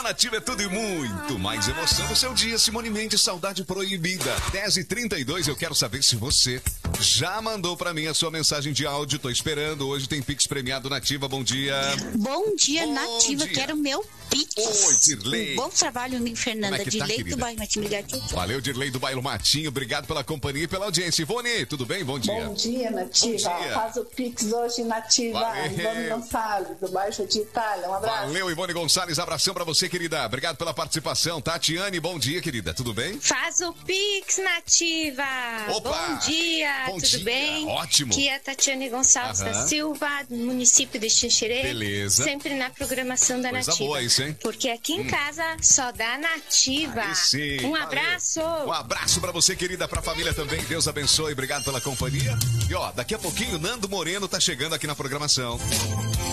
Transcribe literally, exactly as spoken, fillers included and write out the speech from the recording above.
Nativa é tudo e muito mais emoção no seu dia. Simone Mendes, Saudade Proibida. dez e trinta e dois, eu quero saber se você já mandou pra mim a sua mensagem de áudio. Tô esperando. Hoje tem Pix premiado Nativa. Bom dia. Bom dia, Bom Nativa. dia. Quero meu Pix. Oi, Dirley. Bom trabalho, amigo Fernanda. Como é que tá, Dirley querida? do bairro Matinho. Obrigado, tchau, tchau. Valeu, Dirley do Bairro Matinho. Obrigado pela companhia e pela audiência. Ivone, tudo bem? Bom dia. Bom dia, Nativa. Bom dia. Faz o Pix hoje, Nativa. Valeu. Ivone Gonçalves, do bairro de Itália. Um abraço. Valeu, Ivone Gonçalves. Abração pra você, querida. Obrigado pela participação. Tatiane, bom dia, querida. Tudo bem? Faz o Pix, Nativa. Opa. Bom dia, Bom tudo dia. bem? Ótimo. Aqui é a Tatiane Gonçalves Aham. da Silva, do município de Xinxerê. Beleza. Sempre na programação da Coisa Nativa. boa isso, hein? Porque aqui em casa só dá Nativa. Aí sim. Um Valeu. abraço. Um abraço pra você, querida, pra família também. Deus abençoe. Obrigado pela companhia. E ó, daqui a pouquinho, Nando Moreno tá chegando aqui na programação.